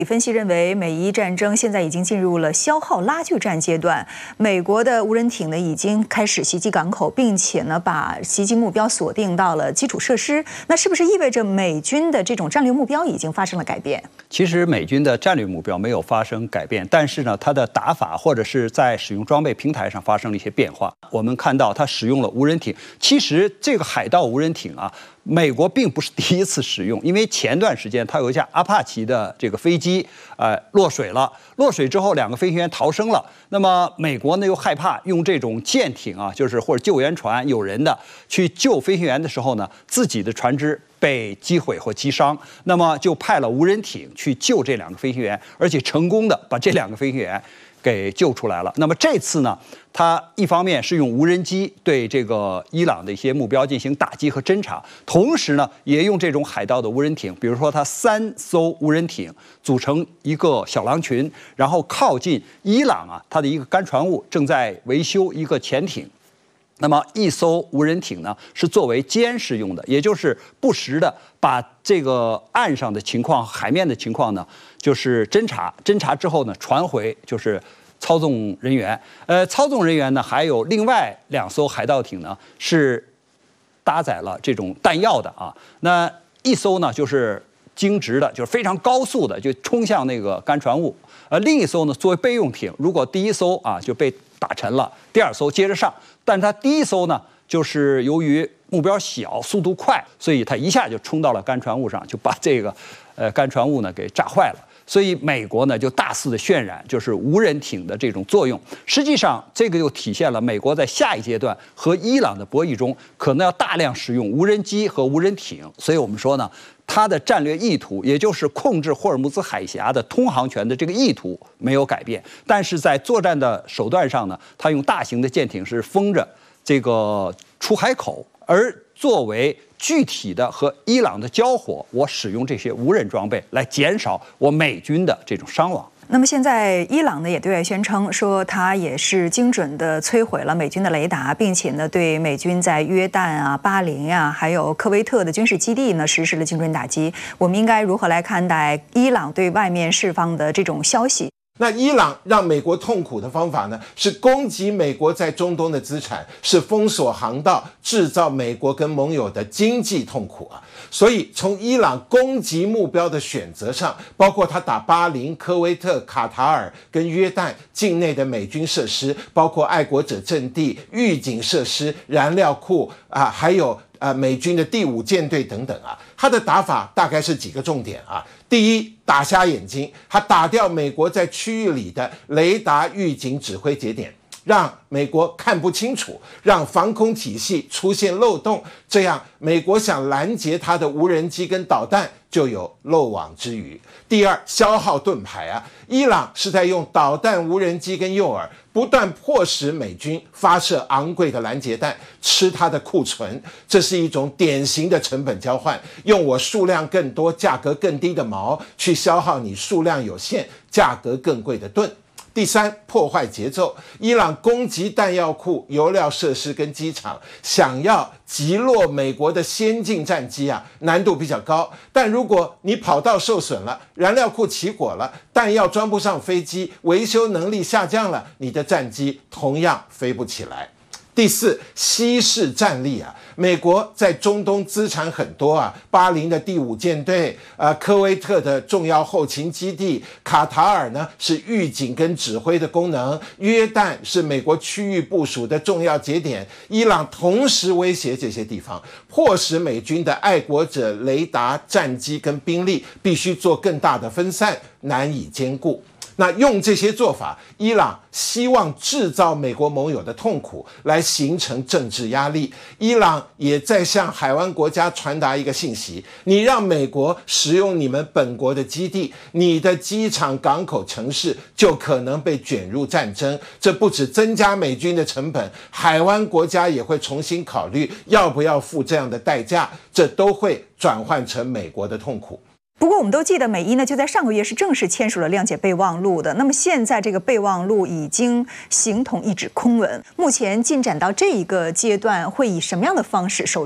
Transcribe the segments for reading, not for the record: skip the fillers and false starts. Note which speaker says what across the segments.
Speaker 1: 分析认为，美伊战争现在已经进入了消耗拉锯战阶段。美国的无人艇呢，已经开始袭击港口，并且呢，把袭击目标锁定到了基础设施。那是不是意味着美军的这种战略目标已经发生了改变？
Speaker 2: 其实美军的战略目标没有发生改变，但是呢，它的打法或者是在使用装备平台上发生了一些变化。我们看到它使用了无人艇，其实这个海盗无人艇啊。美国并不是第一次使用，因为前段时间它有一架阿帕奇的这个飞机，落水了。落水之后，2个飞行员逃生了。那么美国呢又害怕用这种舰艇啊，就是或者救援船有人的去救飞行员的时候呢，自己的船只被击毁或击伤，那么就派了无人艇去救这2个飞行员，而且成功的把这2个飞行员给救出来了。那么这次呢，它一方面是用无人机对这个伊朗的一些目标进行打击和侦察，同时呢，也用这种海盗的无人艇，比如说它3艘无人艇组成一个小狼群，然后靠近伊朗啊，它的一个干船坞正在维修一个潜艇。那么一艘无人艇呢是作为监视用的，也就是不时的把这个岸上的情况、海面的情况呢，就是侦察之后呢传回就是操纵人员。操纵人员呢还有另外2艘海盗艇呢是搭载了这种弹药的啊。那一艘呢就是径直的，就是非常高速的就冲向那个干船坞。另一艘呢作为备用艇，如果第1艘啊就被打沉了，第2艘接着上。但它第1艘呢，就是由于目标小、速度快，所以它一下就冲到了干船坞上，就把这个干船坞呢给炸坏了。所以美国呢就大肆的渲染就是无人艇的这种作用。实际上，这个又体现了美国在下一阶段和伊朗的博弈中，可能要大量使用无人机和无人艇。所以我们说呢，它的战略意图，也就是控制霍尔木兹海峡的通航权的这个意图没有改变，但是在作战的手段上呢，它用大型的舰艇是封着这个出海口，而作为具体的和伊朗的交火，我使用这些无人装备来减少我美军的这种伤亡。
Speaker 1: 那么现在伊朗呢也对外宣称说，它也是精准的摧毁了美军的雷达，并且呢对美军在约旦啊、巴林啊，还有科威特的军事基地呢实施了精准打击。我们应该如何来看待伊朗对外面释放的这种消息？
Speaker 3: 那伊朗让美国痛苦的方法呢，是攻击美国在中东的资产，是封锁航道，制造美国跟盟友的经济痛苦啊。所以从伊朗攻击目标的选择上，包括他打巴林、科威特、卡塔尔跟约旦境内的美军设施，包括爱国者阵地、预警设施、燃料库啊，还有美军的第5舰队等等啊，他的打法大概是几个重点啊。第一，打瞎眼睛，他打掉美国在区域里的雷达预警指挥节点，让美国看不清楚，让防空体系出现漏洞，这样美国想拦截他的无人机跟导弹就有漏网之鱼。第二，消耗盾牌啊，伊朗是在用导弹、无人机跟诱饵，不断迫使美军发射昂贵的拦截弹，吃它的库存，这是一种典型的成本交换，用我数量更多、价格更低的矛，去消耗你数量有限、价格更贵的盾。第三，破坏节奏，伊朗攻击弹药库、油料设施跟机场，想要击落美国的先进战机啊，难度比较高。但如果你跑道受损了，燃料库起火了，弹药装不上飞机，维修能力下降了，你的战机同样飞不起来。第四，西式战力啊，美国在中东资产很多啊，巴林的第5舰队，科威特的重要后勤基地，卡塔尔呢是预警跟指挥的功能，约旦是美国区域部署的重要节点，伊朗同时威胁这些地方，迫使美军的爱国者雷达、战机跟兵力必须做更大的分散，难以兼顾。那用这些做法，伊朗希望制造美国盟友的痛苦，来形成政治压力。伊朗也在向海湾国家传达一个信息：你让美国使用你们本国的基地，你的机场、港口、城市就可能被卷入战争。这不只增加美军的成本，海湾国家也会重新考虑要不要付这样的代价，这都会转换成美国的痛苦。
Speaker 1: 不过我们都记得，美伊呢就在上个月是正式签署了谅解备忘录的。那么现在这个备忘录已经形同一纸空文，目前进展到这一个阶段，会以什么样的方式收场？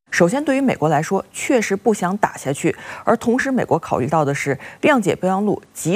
Speaker 4: 首先，对于美国来说，确实不想打下去，而同时，美国考虑到的是谅解备忘录及